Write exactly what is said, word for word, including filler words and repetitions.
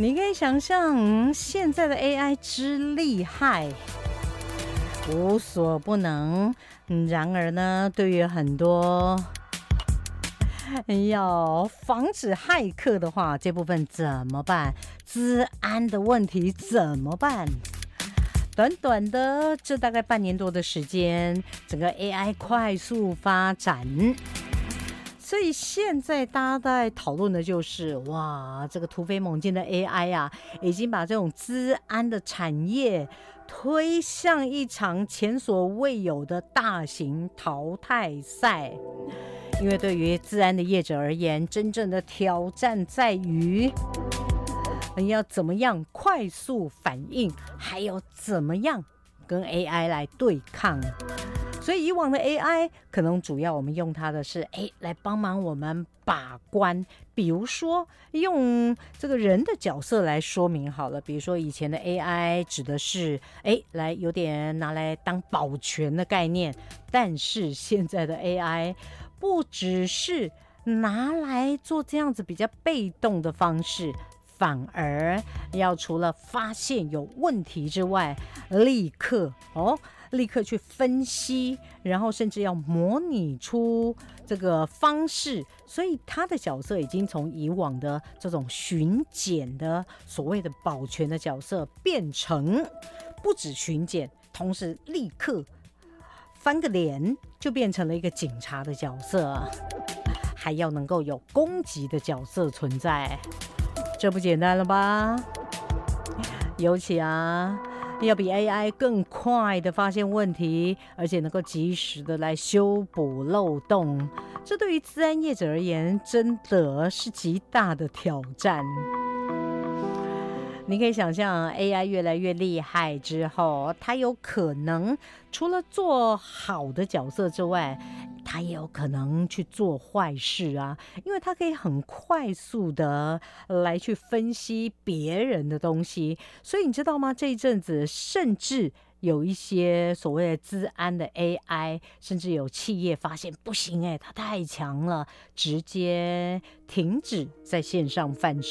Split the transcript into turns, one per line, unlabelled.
你可以想象现在的 A I 之厉害，无所不能。然而呢，对于很多要防止骇客的话，这部分怎么办？资安的问题怎么办？短短的这大概半年多的时间，整个 A I 快速发展，所以现在大家在讨论的就是，哇，这个突飞猛进的 A I 啊，已经把这种资安的产业推向一场前所未有的大型淘汰赛。因为对于资安的业者而言，真正的挑战在于你要怎么样快速反应，还有怎么样跟 A I 来对抗。所以以往的 A I 可能主要我们用它的是哎来帮忙我们把关，比如说用这个人的角色来说明好了，比如说以前的 A I 指的是哎来有点拿来当保全的概念，但是现在的 A I 不只是拿来做这样子比较被动的方式，反而要除了发现有问题之外，立刻哦，立刻去分析，然后甚至要模拟出这个方式。所以他的角色已经从以往的这种巡检的所谓的保全的角色，变成不止巡检，同时立刻翻个脸就变成了一个警察的角色，还要能够有攻击的角色存在。这不简单了吧？尤其啊，要比 A I 更快的发现问题，而且能够及时的来修补漏洞，这对于资安业者而言，真的是极大的挑战。你可以想象 A I 越来越厉害之后，它有可能除了做好的角色之外，他也有可能去做坏事啊，因为他可以很快速的来去分析别人的东西。所以你知道吗？这一阵子甚至有一些所谓的资安的 A I， 甚至有企业发现不行哎，它太强了，直接停止在线上贩售。